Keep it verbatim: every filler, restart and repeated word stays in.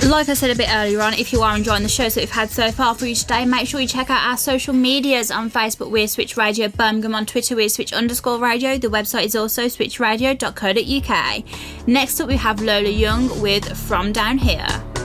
Like I said a bit earlier on, if you are enjoying the shows that we've had so far for you today, make sure you check out our social medias. On Facebook, we're Switch Radio Birmingham. On Twitter, we're Switch underscore radio. The website is also switch radio dot co dot uk. Next up, we have Lola Young with From Down Here.